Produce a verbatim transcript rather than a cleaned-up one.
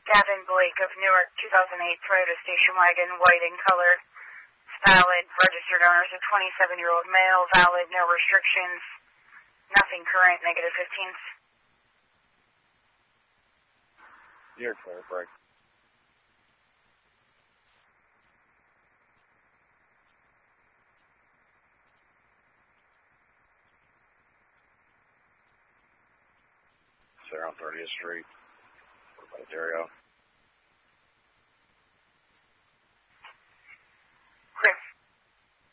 Gavin Blake of Newark, two thousand eight Toyota station wagon, white in color. Valid. Registered owner is a twenty-seven-year-old male. Valid. No restrictions. Nothing current. Negative fifteens. You're clear, break. Sarah on thirtieth Street, Ontario.